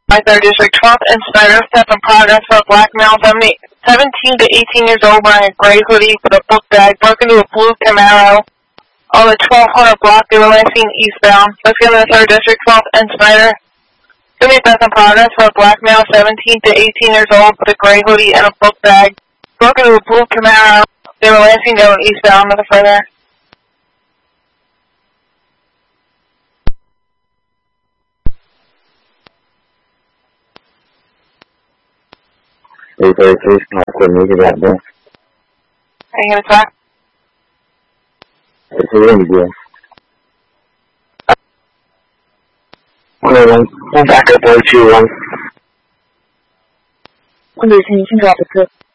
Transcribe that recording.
by 3rd District 12th and Snyder step in progress for a black male 17 to 18 years old wearing a gray hoodie with a book bag broke into a blue Camaro on the 1200 block. They were last seen eastbound. Let's get in the 3rd District 12th and Snyder. Give step in progress for a black male 17 to 18 years old with a gray hoodie and a book bag broke into a blue Camaro. They were last seen going eastbound with a further. 836 North Clinton, that there. Are you going to talk? It's a really good. Back up 121. 1对，请你请找的是。